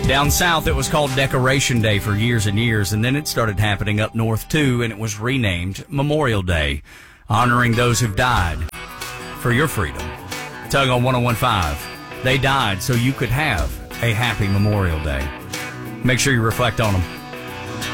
Down south, it was called Decoration Day for years and years, and then it started happening up north, too, and it was renamed Memorial Day, honoring those who've died for your freedom. Tug on 101.5. They died so you could have a happy Memorial Day. Make sure you reflect on them.